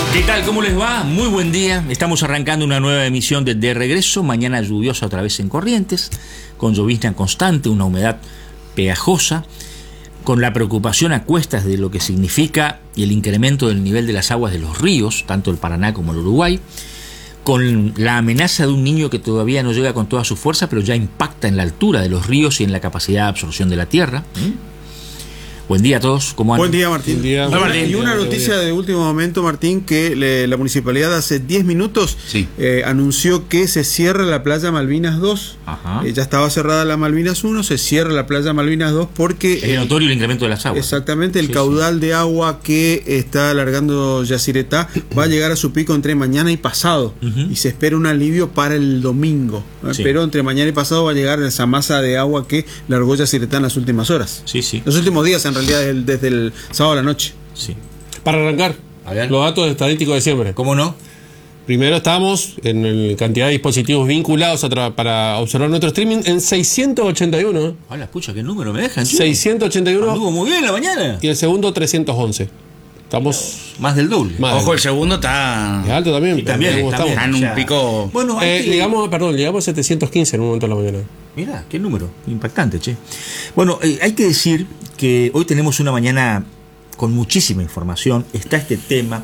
¿Qué tal? ¿Cómo les va? Muy buen día. Estamos arrancando una nueva emisión de Regreso. Mañana lluviosa otra vez en Corrientes, con llovizna constante, una humedad pegajosa, con la preocupación a cuestas de lo que significa y el incremento del nivel de las aguas de los ríos, tanto el Paraná como el Uruguay, con la amenaza de un niño que todavía no llega con toda su fuerza, pero ya impacta en la altura de los ríos y en la capacidad de absorción de la tierra. Buen día a todos, ¿cómo andan? Buen día, Martín. Buen día. Hola, Martín. Y una noticia de último momento, Martín, que la municipalidad hace 10 minutos anunció que se cierra la playa Malvinas 2. Ya estaba cerrada la Malvinas 1, se cierra la playa Malvinas 2 porque... Es notorio el incremento de las aguas. Exactamente, el caudal de agua que está alargando Yacyretá va a llegar a su pico entre mañana y pasado. Y se espera un alivio para el domingo. Pero entre mañana y pasado va a llegar esa masa de agua que largó Yacyretá en las últimas horas. Los últimos días, en realidad, desde el sábado a la noche. Para arrancar, los datos estadísticos de siempre. ¿Cómo no? Primero estamos en cantidad de dispositivos vinculados para observar nuestro streaming en 681. Hola, pucha, ¿qué número me dejan? 681. Anduvo muy bien la mañana. Y el segundo 311. Estamos más del doble. Ojo, el segundo está... Es alto también. Y también estamos en un pico... Bueno, llegamos a 715 en un momento de la mañana. Mira, qué número, impactante, che. Bueno, hay que decir que hoy tenemos una mañana con muchísima información. Está este tema.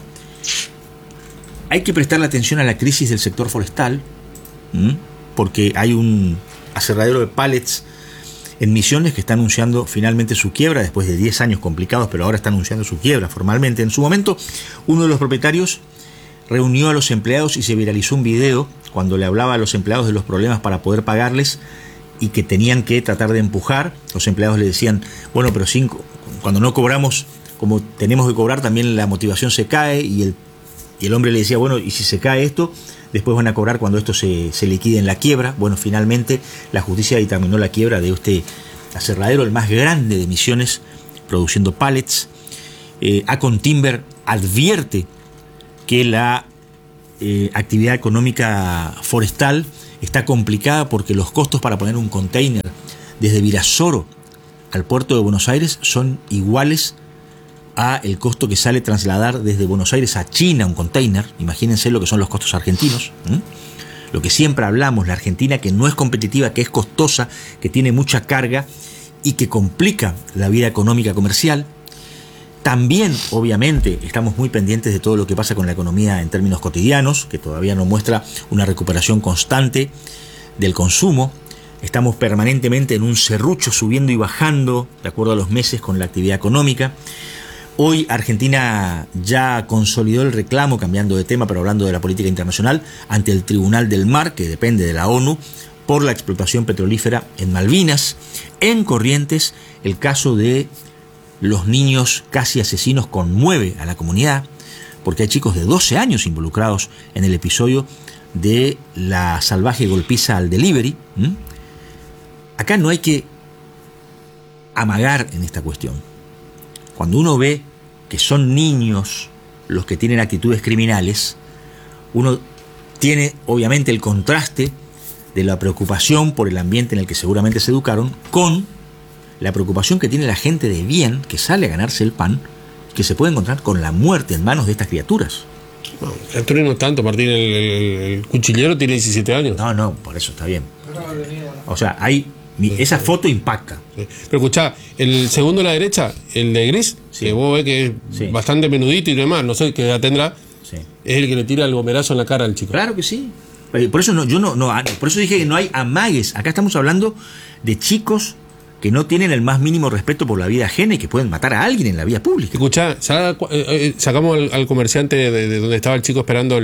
Hay que prestarle atención a la crisis del sector forestal, porque hay un aserradero de pallets en Misiones que está anunciando finalmente su quiebra después de 10 años complicados, pero ahora está anunciando su quiebra formalmente. En su momento, uno de los propietarios reunió a los empleados y se viralizó un video cuando le hablaba a los empleados de los problemas para poder pagarles y que tenían que tratar de empujar. Los empleados le decían, bueno, pero cuando no cobramos como tenemos que cobrar, también la motivación se cae, y el hombre le decía, bueno, y si se cae esto, después van a cobrar cuando esto se liquide en la quiebra. Bueno, finalmente la justicia dictaminó la quiebra de este aserradero, el más grande de Misiones, produciendo pallets. Acon Timber advierte que la actividad económica forestal está complicada porque los costos para poner un container desde Virasoro al puerto de Buenos Aires son iguales a el costo que sale trasladar desde Buenos Aires a China un container. Imagínense lo que son los costos argentinos. Lo que siempre hablamos, la Argentina que no es competitiva, que es costosa, que tiene mucha carga y que complica la vida económica comercial. También, obviamente, estamos muy pendientes de todo lo que pasa con la economía en términos cotidianos, que todavía no muestra una recuperación constante del consumo. Estamos permanentemente en un serrucho, subiendo y bajando, de acuerdo a los meses, con la actividad económica. Hoy Argentina ya consolidó el reclamo, cambiando de tema, pero hablando de la política internacional, ante el Tribunal del Mar, que depende de la ONU, por la explotación petrolífera en Malvinas. En Corrientes, el caso de los niños casi asesinos conmueve a la comunidad, porque hay chicos de 12 años involucrados en el episodio de la salvaje golpiza al delivery. Acá no hay que amagar en esta cuestión. Cuando uno ve que son niños los que tienen actitudes criminales, uno tiene obviamente el contraste de la preocupación por el ambiente en el que seguramente se educaron con la preocupación que tiene la gente de bien que sale a ganarse el pan, que se puede encontrar con la muerte en manos de estas criaturas. No, criaturas no tanto, Martín. El cuchillero tiene 17 años. No, por eso está bien. O sea, esa foto impacta. Sí. Pero escuchá, el segundo a la derecha, el de gris, que vos ves que es bastante menudito y demás, no sé qué edad tendrá, es el que le tira el gomerazo en la cara al chico. Claro que sí. Por eso por eso dije que no hay amagues. Acá estamos hablando de chicos que no tienen el más mínimo respeto por la vida ajena y que pueden matar a alguien en la vía pública. Escuchá, sacamos al comerciante de donde estaba el chico esperando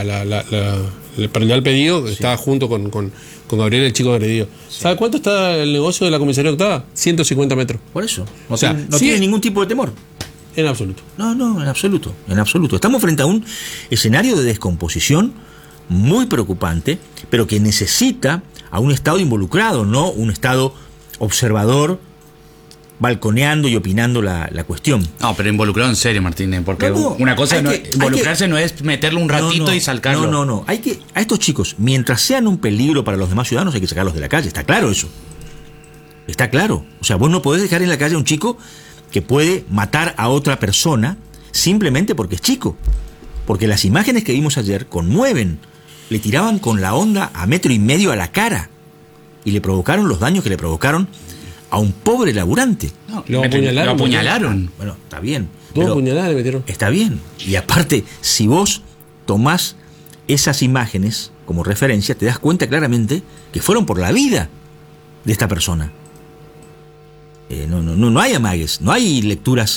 el pedido, estaba junto con Gabriel, el chico agredido. ¿Sabe cuánto está el negocio de la comisaría octava? 150 metros. Por eso. No tiene ningún tipo de temor. En absoluto. No, en absoluto. En absoluto. Estamos frente a un escenario de descomposición muy preocupante, pero que necesita a un Estado involucrado, no un Estado observador balconeando y opinando la cuestión. No, pero involucrado en serio, Martínez, porque una cosa involucrarse no es meterle un ratito y salcarlo. No. A estos chicos, mientras sean un peligro para los demás ciudadanos, hay que sacarlos de la calle. Está claro eso. Está claro. O sea, vos no podés dejar en la calle a un chico que puede matar a otra persona simplemente porque es chico. Porque las imágenes que vimos ayer conmueven. Le tiraban con la honda a 1,5 metros a la cara y le provocaron los daños que le provocaron a un pobre laburante. No, lo apuñalaron. Bueno, está bien. 2 puñaladas le metieron. Está bien. Y aparte, si vos tomás esas imágenes como referencia, te das cuenta claramente que fueron por la vida de esta persona. No hay amagues, no hay lecturas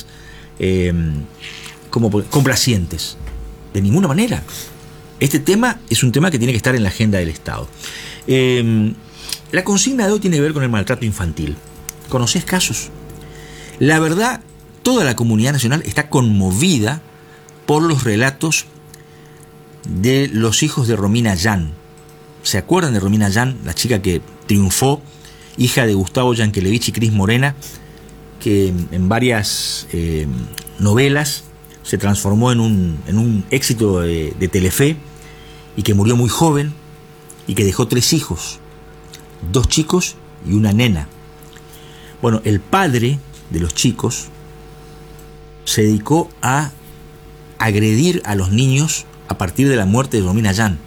como complacientes. De ninguna manera. Este tema es un tema que tiene que estar en la agenda del Estado. La consigna de hoy tiene que ver con el maltrato infantil. ¿Conocés casos? La verdad, toda la comunidad nacional está conmovida por los relatos de los hijos de Romina Yan. ¿Se acuerdan de Romina Yan, la chica que triunfó, hija de Gustavo Yankelevich y Cris Morena, que en varias novelas se transformó en un éxito de Telefe y que murió muy joven y que dejó 3 hijos, 2 chicos y una nena? Bueno, el padre de los chicos se dedicó a agredir a los niños a partir de la muerte de Romina Yan,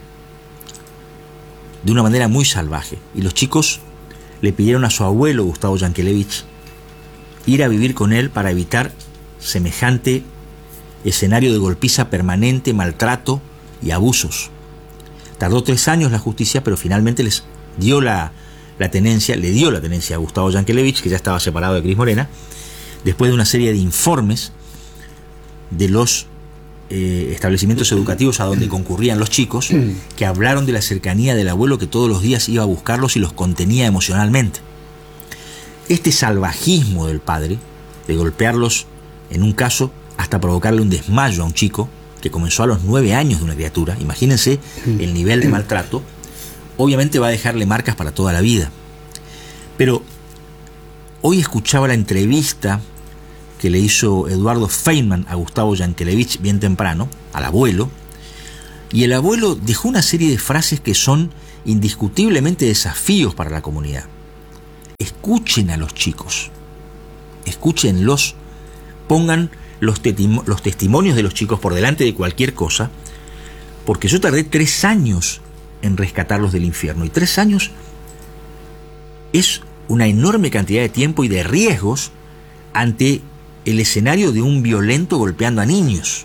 de una manera muy salvaje. Y los chicos le pidieron a su abuelo, Gustavo Yankelevich, ir a vivir con él para evitar semejante escenario de golpiza permanente, maltrato y abusos. Tardó 3 años la justicia, pero finalmente les dio le dio la tenencia a Gustavo Yankelevich, que ya estaba separado de Cris Morena, después de una serie de informes de los establecimientos educativos a donde concurrían los chicos, que hablaron de la cercanía del abuelo que todos los días iba a buscarlos y los contenía emocionalmente. Este salvajismo del padre, de golpearlos en un caso hasta provocarle un desmayo a un chico, que comenzó a los 9 años de una criatura, imagínense el nivel de maltrato, obviamente va a dejarle marcas para toda la vida. Pero hoy escuchaba la entrevista que le hizo Eduardo Feynman a Gustavo Yankelevich bien temprano, al abuelo, y el abuelo dejó una serie de frases que son indiscutiblemente desafíos para la comunidad. Escuchen a los chicos, escúchenlos, pongan los testimonios de los chicos por delante de cualquier cosa, porque yo tardé 3 años en rescatarlos del infierno, y 3 años es una enorme cantidad de tiempo y de riesgos ante el escenario de un violento golpeando a niños.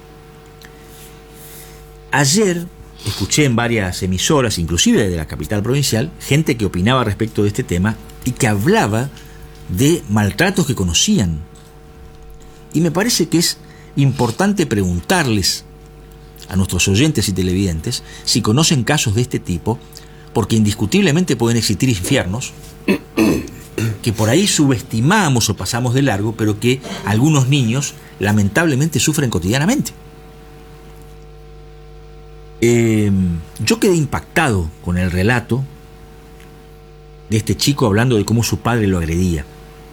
Ayer escuché en varias emisoras, inclusive de la capital provincial, gente que opinaba respecto de este tema y que hablaba de maltratos que conocían. Y me parece que es importante preguntarles a nuestros oyentes y televidentes si conocen casos de este tipo, porque indiscutiblemente pueden existir infiernos que por ahí subestimamos o pasamos de largo, pero que algunos niños lamentablemente sufren cotidianamente. Yo quedé impactado con el relato de este chico hablando de cómo su padre lo agredía.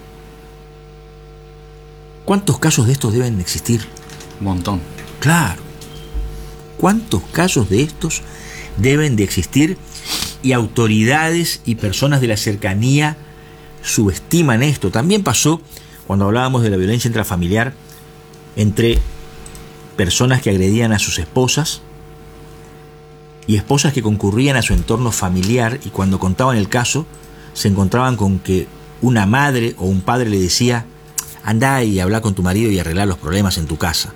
¿Cuántos casos de estos deben existir? Un montón. Claro. ¿Cuántos casos de estos deben de existir? Y autoridades y personas de la cercanía subestiman esto. También pasó cuando hablábamos de la violencia intrafamiliar entre personas que agredían a sus esposas y esposas que concurrían a su entorno familiar, y cuando contaban el caso se encontraban con que una madre o un padre le decía: andá y habla con tu marido y arreglar los problemas en tu casa.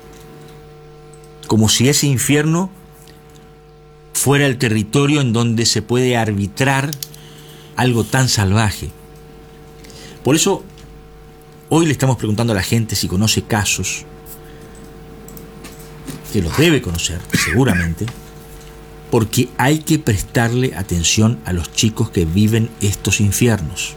Como si ese infierno fuera el territorio en donde se puede arbitrar algo tan salvaje. Por eso hoy le estamos preguntando a la gente si conoce casos, que los debe conocer seguramente, porque hay que prestarle atención a los chicos que viven estos infiernos.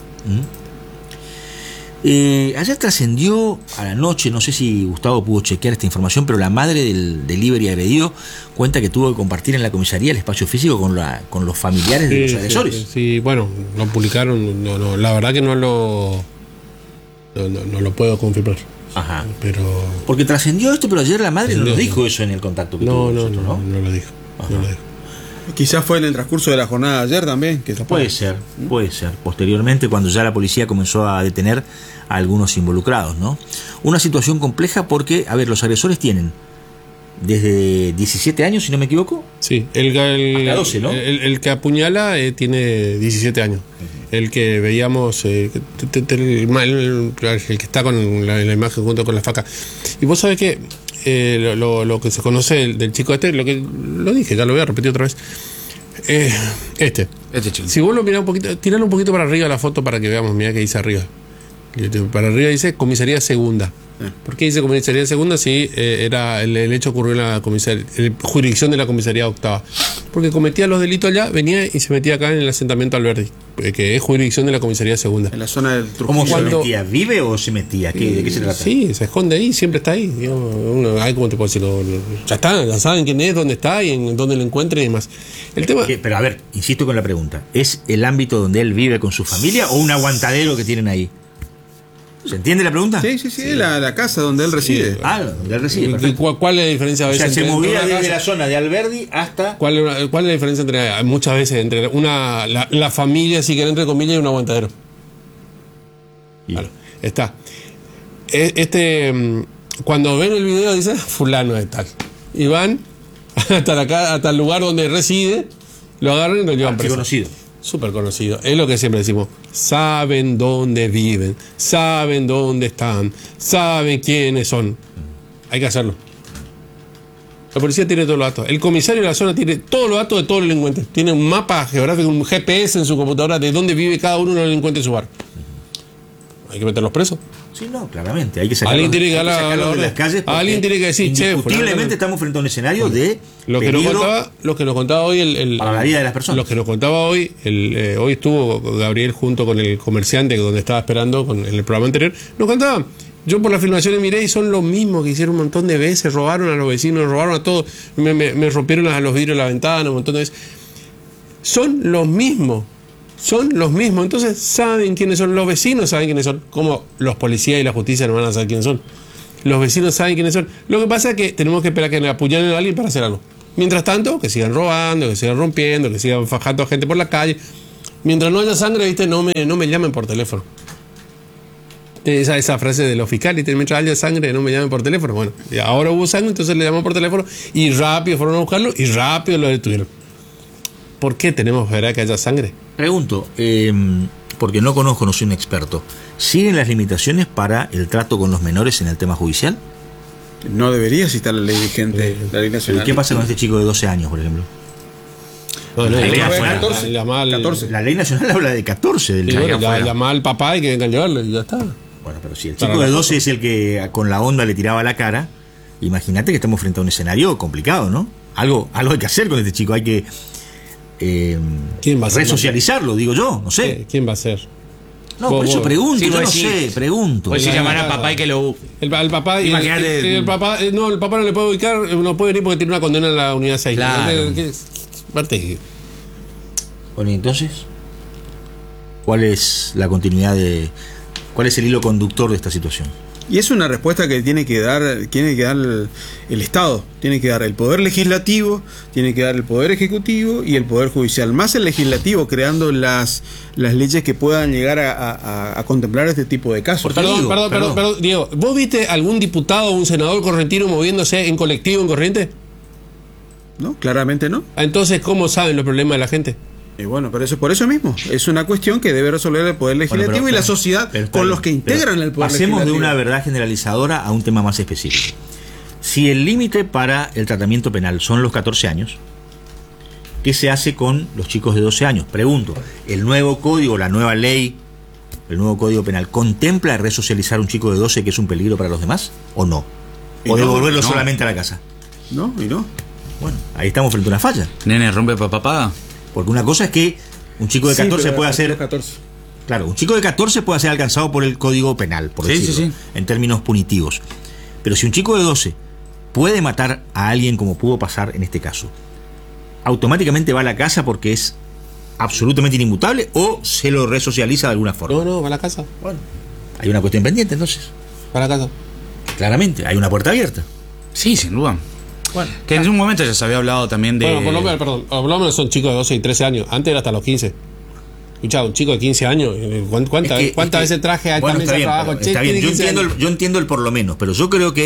Ayer trascendió a la noche, no sé si Gustavo pudo chequear esta información, pero la madre del delivery agredido cuenta que tuvo que compartir en la comisaría el espacio físico con los familiares de los agresores. Sí, bueno, lo publicaron, no, la verdad que no lo puedo confirmar. Ajá. Pero porque trascendió esto, pero ayer la madre no nos dijo eso en el contacto que tuvo nosotros, ¿no? No lo dijo. No lo dijo. Quizás fue en el transcurso de la jornada de ayer también. Que puede ser. Posteriormente, cuando ya la policía comenzó a detener a algunos involucrados, ¿no? Una situación compleja porque, a ver, los agresores tienen desde 17 años, si no me equivoco. Sí, hasta 12, ¿no? El que apuñala tiene 17 años. El que veíamos, el que está con la imagen junto con la faca. Y vos sabés que lo que se conoce del chico este, lo dije, ya lo voy a repetir otra vez. Este chico. Si vos lo mirás un poquito, tiralo un poquito para arriba la foto para que veamos, mirá que dice arriba. Para arriba dice comisaría segunda. ¿Por qué dice comisaría segunda si era el hecho ocurrió en la jurisdicción de la comisaría octava? Porque cometía los delitos allá, venía y se metía acá en el asentamiento Alberdi, que es jurisdicción de la comisaría segunda. En la zona del Trujillo. ¿Cómo se metía? ¿Vive o se metía? ¿De qué se trata? Sí, se esconde ahí, siempre está ahí. ¿Cómo te puedo decir? Ya saben quién es, dónde está y en dónde lo encuentren y demás. El tema... Pero a ver, insisto con la pregunta. ¿Es el ámbito donde él vive con su familia o un aguantadero que tienen ahí? ¿Se entiende la pregunta? Sí. La casa donde él reside. Donde él reside. ¿Cuál es la diferencia a veces? O sea, se movía desde la zona de Alberdi hasta... ¿Cuál es la diferencia entre muchas veces entre la familia, si quieren, entre comillas, y un aguantadero? Claro, está. Cuando ven el video dicen fulano de tal. Y van hasta el lugar donde reside, lo agarran y lo llevan preso. Conocido. Súper conocido. Es lo que siempre decimos. Saben dónde viven, saben dónde están, saben quiénes son. Hay que hacerlo. La policía tiene todos los datos. El comisario de la zona tiene todos los datos de todos los delincuentes. Tiene un mapa geográfico, un GPS en su computadora de dónde vive cada uno de los delincuentes en su bar. Hay que meterlos presos. Sí, no, claramente. Hay que sacarlos, alguien tiene que sacarlos de las calles. Alguien tiene que decir, indiscutiblemente estamos frente a un escenario de lo que nos contaba hoy para la vida de las personas. Lo que nos contaba hoy, hoy estuvo Gabriel junto con el comerciante donde estaba esperando en el programa anterior. Nos contaba. Yo por las filmaciones miré y son los mismos que hicieron un montón de veces. Robaron a los vecinos, robaron a todos. Me rompieron los vidrios de la ventana un montón de veces. Son los mismos. Entonces saben quiénes son. Los vecinos saben quiénes son. Como los policías y la justicia no van a saber quiénes son. Los vecinos saben quiénes son. Lo que pasa es que tenemos que esperar que le apuñalen a alguien para hacer algo. Mientras tanto, que sigan robando, que sigan rompiendo, que sigan fajando a gente por la calle. Mientras no haya sangre, ¿viste? No me llamen por teléfono. Esa frase de los fiscales, mientras haya sangre, no me llamen por teléfono. Bueno, ahora hubo sangre, entonces le llaman por teléfono y rápido fueron a buscarlo y rápido lo detuvieron. ¿Por qué tenemos que esperar que haya sangre? Pregunto, porque no conozco, no soy un experto. ¿Siguen las limitaciones para el trato con los menores en el tema judicial? No debería, si está la ley vigente, la ley nacional. ¿Qué pasa con este chico de 12 años, por ejemplo? No, la ley nacional habla de 14. Llama al papá y que vengan a llevarlo y ya está. Bueno, pero si el chico de 12 es el que con la onda le tiraba la cara, imagínate que estamos frente a un escenario complicado, ¿no? Algo hay que hacer con este chico, hay que ¿quién va a resocializarlo, digo yo, no sé. ¿Quién va a ser? No, por eso pregunto, yo no sé, pregunto. Pues si llamar a papá y que lo... El papá, imagínate. el papá no le puede ubicar, no puede venir porque tiene una condena en la unidad 6. Claro. Bueno, y entonces, ¿cuál es la continuidad cuál es el hilo conductor de esta situación? Y es una respuesta que tiene que dar el Estado, tiene que dar el Poder Legislativo, tiene que dar el Poder Ejecutivo y el Poder Judicial. Más el Legislativo, creando las leyes que puedan llegar a contemplar este tipo de casos. Perdón, Diego, ¿vos viste algún diputado o un senador correntino moviéndose en colectivo en Corrientes? No, claramente no. Entonces, ¿cómo saben los problemas de la gente? Y bueno, pero eso por eso mismo. Es una cuestión que debe resolver el Poder Legislativo y la sociedad con los que integran el Poder Legislativo. Pasemos de una verdad generalizadora a un tema más específico. Si el límite para el tratamiento penal son los 14 años, ¿qué se hace con los chicos de 12 años? Pregunto, ¿el nuevo código, la nueva ley, el nuevo código penal, contempla resocializar a un chico de 12 que es un peligro para los demás? ¿O no? ¿O devolverlo solamente a la casa? No, y no. Bueno, ahí estamos frente a una falla. Nene, rompe papá. Porque una cosa es que un chico de 14 puede hacer... 14. Claro, un chico de 14 puede ser alcanzado por el Código Penal, por decirlo, en términos punitivos. Pero si un chico de 12 puede matar a alguien como pudo pasar en este caso, ¿automáticamente va a la casa porque es absolutamente inimputable o se lo resocializa de alguna forma? No, va a la casa. Bueno, hay una cuestión pendiente entonces. Va a la casa. Claramente, hay una puerta abierta. Sí, sin duda. Bueno, que en un momento ya se había hablado también de... Bueno, por lo menos son chicos de 12 y 13 años. Antes era hasta los 15. Escuchá, un chico de 15 años, ¿cuántas veces traje a esta mesa de trabajo? Está bien, yo entiendo el por lo menos, pero yo creo que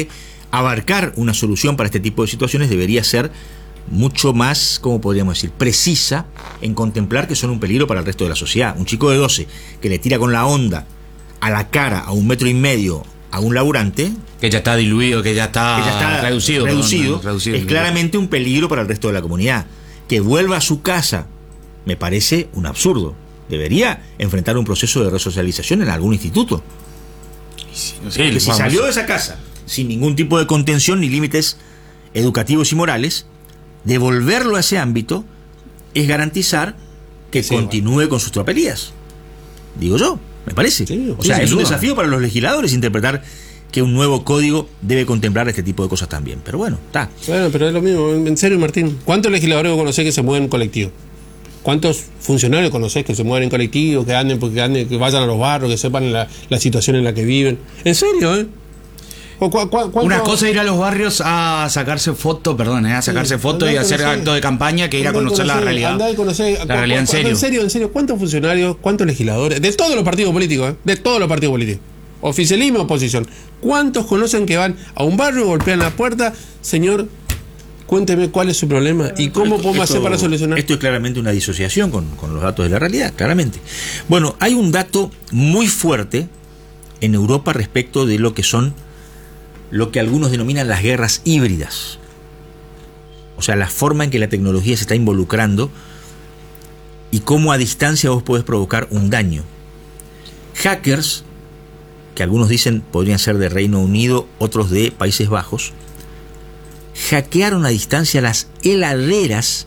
abarcar una solución para este tipo de situaciones debería ser mucho más, ¿cómo podríamos decir?, precisa en contemplar que son un peligro para el resto de la sociedad. Un chico de 12 que le tira con la onda a la cara a 1,5 metros a un laburante, que ya está diluido, que ya está reducido, es claramente un peligro para el resto de la comunidad. Que vuelva a su casa me parece un absurdo. Debería enfrentar un proceso de resocialización en algún instituto. Que si salió de esa casa sin ningún tipo de contención ni límites educativos y morales, devolverlo a ese ámbito es garantizar que continúe con sus tropelías. Digo yo, me parece. O sea, es un desafío para los legisladores interpretar que un nuevo código debe contemplar este tipo de cosas también. Pero bueno, está. Bueno, pero es lo mismo. En serio, Martín, ¿cuántos legisladores conocés que se mueven en colectivo? ¿Cuántos funcionarios conocés que se mueven en colectivo, que vayan a los barrios, que sepan la situación en la que viven? En serio, ¿eh? Una cosa es ir a los barrios a sacarse fotos, y hacer actos de campaña, que ir a conocer la realidad. La realidad en serio. En serio, ¿cuántos funcionarios, cuántos legisladores, de todos los partidos políticos, oficialismo, oposición, cuántos conocen que van a un barrio, golpean la puerta, señor, cuénteme cuál es su problema y cómo podemos hacer para solucionar? Esto es claramente una disociación con los datos de la realidad, claramente. Bueno, hay un dato muy fuerte en Europa respecto de lo que algunos denominan las guerras híbridas. O sea, la forma en que la tecnología se está involucrando y cómo a distancia vos podés provocar un daño. Hackers, que algunos dicen podrían ser de Reino Unido, otros de Países Bajos, hackearon a distancia las heladeras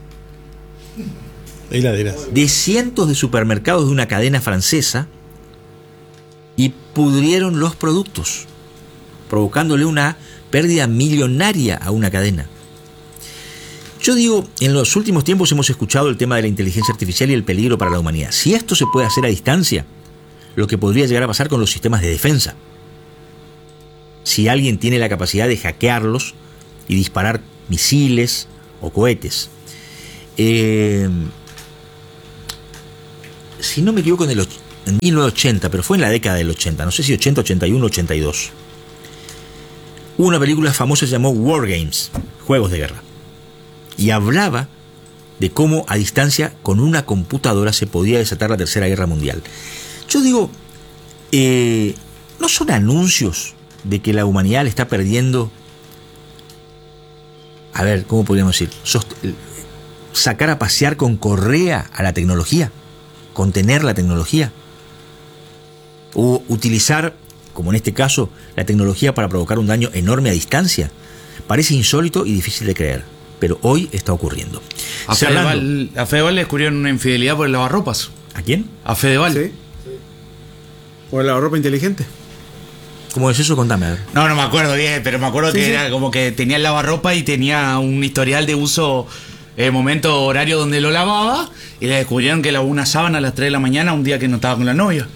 de cientos de supermercados de una cadena francesa y pudrieron los productos, provocándole una pérdida millonaria a una cadena. Yo digo, en los últimos tiempos hemos escuchado el tema de la inteligencia artificial y el peligro para la humanidad. Si esto se puede hacer a distancia, lo que podría llegar a pasar con los sistemas de defensa. Si alguien tiene la capacidad de hackearlos y disparar misiles o cohetes. Si no me equivoco, en 1980, pero fue en la década del 80, no sé si 80, 81, 82. Hubo una película famosa que se llamó War Games, Juegos de Guerra, y hablaba de cómo a distancia con una computadora se podía desatar la Tercera Guerra Mundial. Yo digo, ¿no son anuncios de que la humanidad le está perdiendo? A ver, ¿cómo podríamos decir? Sacar a pasear con correa a la tecnología, contener la tecnología, o utilizar, como en este caso, la tecnología para provocar un daño enorme a distancia. Parece insólito y difícil de creer, pero hoy está ocurriendo. A Fedeval le descubrieron una infidelidad por el lavarropas. ¿A quién? A Fedeval. Sí. ¿O el lavarropa inteligente? ¿Cómo es eso? Contame. A ver. No me acuerdo bien, pero me acuerdo que era como que tenía el lavarropa y tenía un historial de uso, momento horario donde lo lavaba, y le descubrieron que lavó una sábana a las 3 de la mañana un día que no estaba con la novia.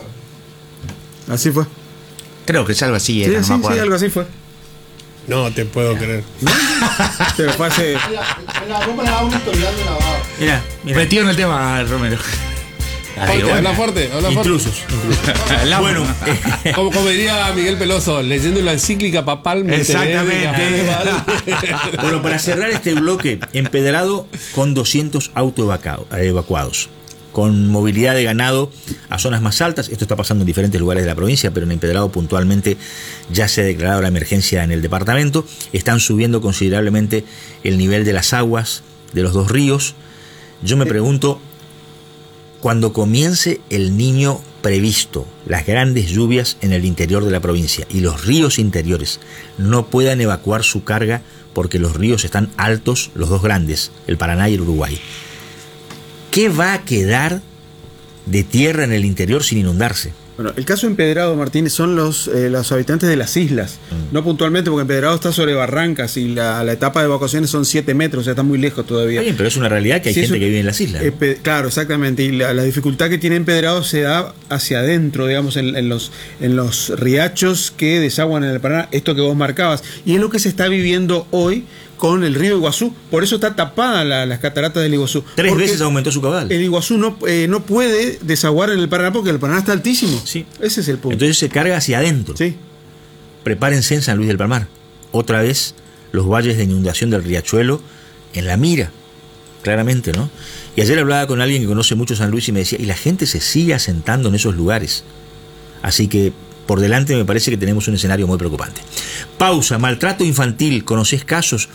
Así fue. Creo que es algo así. Sí, algo así fue. No te puedo creer. ¿No? Pero fue hace... La ropa le daba un historial de lavado. Mira. Metido en el tema, Romero. Habla fuerte. Intrusos. Bueno, como diría Miguel Peloso, leyendo la encíclica papal. Exactamente. Bueno, para cerrar este bloque, Empedrado con 200 autos evacuados, con movilidad de ganado a zonas más altas. Esto está pasando en diferentes lugares de la provincia, pero en Empedrado puntualmente ya se ha declarado la emergencia en el departamento. Están subiendo considerablemente el nivel de las aguas de los dos ríos. Yo me pregunto, cuando comience el Niño previsto, las grandes lluvias en el interior de la provincia y los ríos interiores no puedan evacuar su carga porque los ríos están altos, los dos grandes, el Paraná y el Uruguay, ¿qué va a quedar de tierra en el interior sin inundarse? Bueno, el caso Empedrado, Martín, son los habitantes de las islas. No puntualmente, porque Empedrado está sobre barrancas y la etapa de evacuaciones son 7 metros, o sea, está muy lejos todavía. Bien, pero es una realidad que hay gente que vive en las islas, ¿no? Claro, exactamente. Y la dificultad que tiene Empedrado se da hacia adentro, digamos, en los riachos que desaguan en el Paraná, esto que vos marcabas. Y es lo que se está viviendo hoy con el río Iguazú. Por eso está tapada las cataratas del Iguazú. 3 veces aumentó su caudal. El Iguazú no puede desaguar en el Paraná porque el Paraná está altísimo. Sí. Ese es el punto. Entonces se carga hacia adentro. Sí. Prepárense en San Luis del Palmar. otra vez los valles de inundación del Riachuelo en la mira, claramente, ¿no? Y ayer hablaba con alguien que conoce mucho San Luis y me decía, y la gente se sigue asentando en esos lugares. Así que por delante me parece que tenemos un escenario muy preocupante. Pausa. Maltrato infantil. ¿Conocés casos?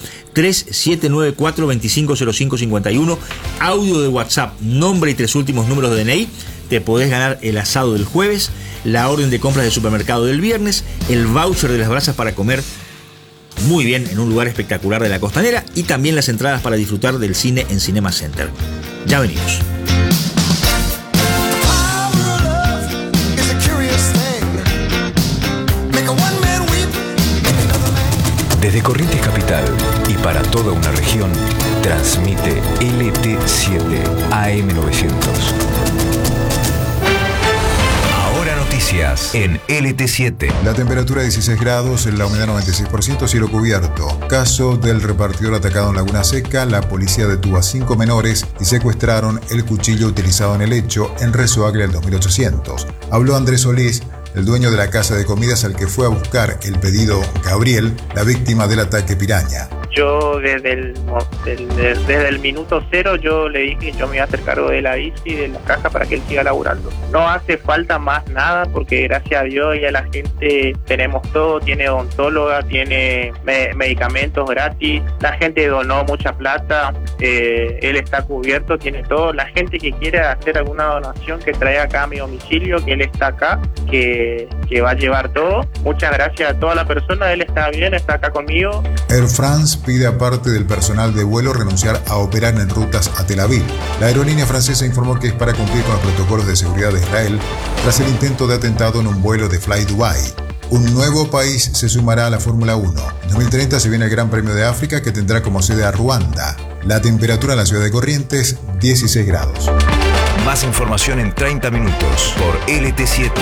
3794-250551. Audio de WhatsApp. Nombre y 3 últimos números de DNI. Te podés ganar el asado del jueves, la orden de compras del supermercado del viernes, el voucher de las brasas para comer muy bien en un lugar espectacular de la Costanera y también las entradas para disfrutar del cine en Cinema Center. Ya venimos. Desde Corrientes Capital y para toda una región, transmite LT7 AM900. Ahora noticias en LT7. La temperatura 16 grados, la humedad 96%, cielo cubierto. Caso del repartidor atacado en Laguna Seca, la policía detuvo a 5 menores y secuestraron el cuchillo utilizado en el hecho en Rezoagle del 2800. Habló Andrés Solís, el dueño de la casa de comidas al que fue a buscar el pedido Gabriel, la víctima del ataque Piraña. Yo desde el minuto cero yo le dije que yo me iba a hacer cargo de la bici, de la caja para que él siga laburando. No hace falta más nada porque gracias a Dios ya la gente tenemos todo, tiene odontóloga, tiene medicamentos gratis, la gente donó mucha plata, él está cubierto, tiene todo. La gente que quiere hacer alguna donación que traiga acá a mi domicilio, que él está acá, que va a llevar todo. Muchas gracias a toda la persona, él está bien, está acá conmigo. Air France pide aparte del personal de vuelo renunciar a operar en rutas a Tel Aviv. La aerolínea francesa informó que es para cumplir con los protocolos de seguridad de Israel tras el intento de atentado en un vuelo de Fly Dubai. Un nuevo país se sumará a la Fórmula 1. En 2030 se viene el Gran Premio de África que tendrá como sede a Ruanda. La temperatura en la ciudad de Corrientes, 16 grados. Más información en 30 minutos por LT7.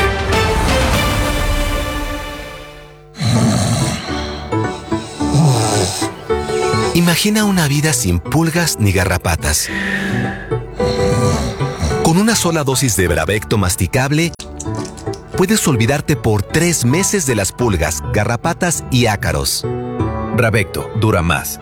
Imagina una vida sin pulgas ni garrapatas. Con una sola dosis de Bravecto masticable, puedes olvidarte por 3 meses de las pulgas, garrapatas y ácaros. Bravecto dura más.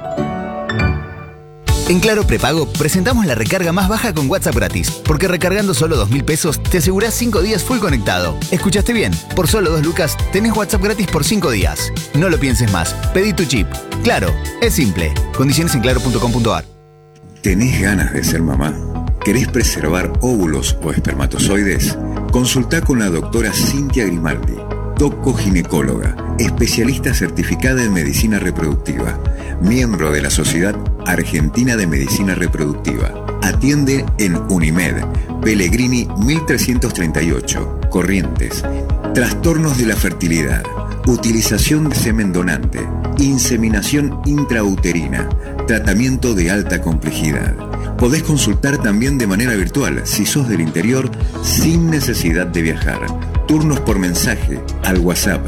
En Claro Prepago presentamos la recarga más baja con WhatsApp gratis, porque recargando solo 2.000 pesos te asegurás 5 días full conectado. ¿Escuchaste bien? Por solo 2 lucas tenés WhatsApp gratis por 5 días. No lo pienses más, pedí tu chip. Claro, es simple. Condiciones en claro.com.ar. ¿Tenés ganas de ser mamá? ¿Querés preservar óvulos o espermatozoides? Consultá con la doctora Cintia Grimaldi, doco-ginecóloga, especialista certificada en medicina reproductiva, miembro de la Sociedad Argentina de Medicina Reproductiva. Atiende en Unimed, Pellegrini 1338, Corrientes. Trastornos de la fertilidad, utilización de semen donante, inseminación intrauterina, tratamiento de alta complejidad. Podés consultar también de manera virtual si sos del interior sin necesidad de viajar. Turnos por mensaje al WhatsApp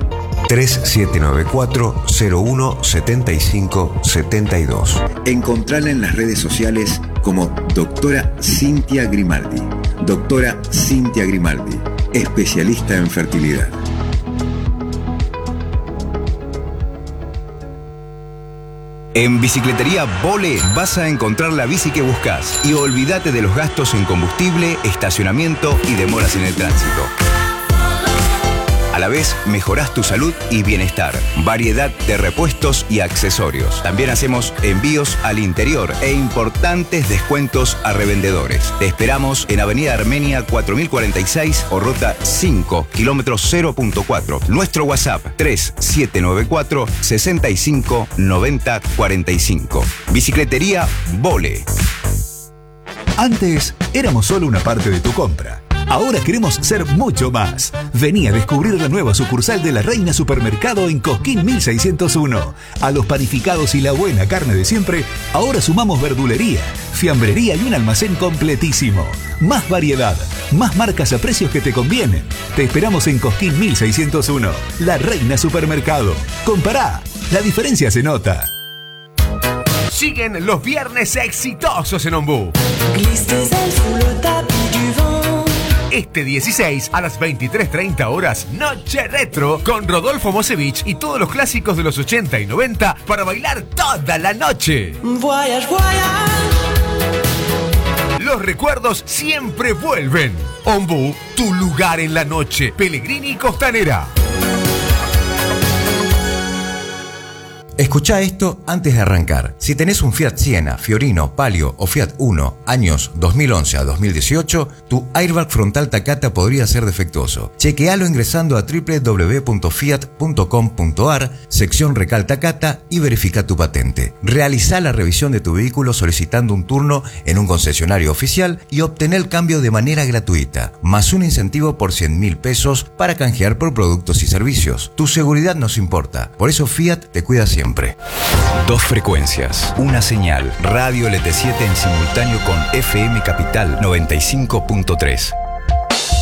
3794-017572. Encontrala en las redes sociales como Doctora Cintia Grimaldi. Doctora Cintia Grimaldi, especialista en fertilidad. En Bicicletería Vole vas a encontrar la bici que buscas y olvídate de los gastos en combustible, estacionamiento y demoras en el tránsito. A la vez, mejorás tu salud y bienestar. Variedad de repuestos y accesorios. También hacemos envíos al interior e importantes descuentos a revendedores. Te esperamos en Avenida Armenia 4046 o Ruta 5, kilómetro 0.4. Nuestro WhatsApp 3794 65 90 45. Bicicletería Vole. Antes éramos solo una parte de tu compra. Ahora queremos ser mucho más. Vení a descubrir la nueva sucursal de La Reina Supermercado en Cosquín 1601. A los panificados y la buena carne de siempre, ahora sumamos verdulería, fiambrería y un almacén completísimo. Más variedad, más marcas a precios que te convienen. Te esperamos en Cosquín 1601. La Reina Supermercado. Compará, la diferencia se nota. Siguen los viernes exitosos en Ombú. Este 16 a las 23:30 horas, Noche Retro con Rodolfo Mosevich y todos los clásicos de los 80 y 90 para bailar toda la noche. Voyage, voyage. Los recuerdos siempre vuelven. Ombú, tu lugar en la noche. Pellegrini Costanera. Escuchá esto antes de arrancar. Si tenés un Fiat Siena, Fiorino, Palio o Fiat Uno, años 2011 a 2018, tu airbag frontal Takata podría ser defectuoso. Chequealo ingresando a www.fiat.com.ar, sección Recal Takata y verifica tu patente. Realizá la revisión de tu vehículo solicitando un turno en un concesionario oficial y obtené el cambio de manera gratuita, más un incentivo por 100.000 pesos para canjear por productos y servicios. Tu seguridad nos importa, por eso Fiat te cuida siempre. Dos frecuencias, una señal, Radio LT7 en simultáneo con FM Capital 95.3.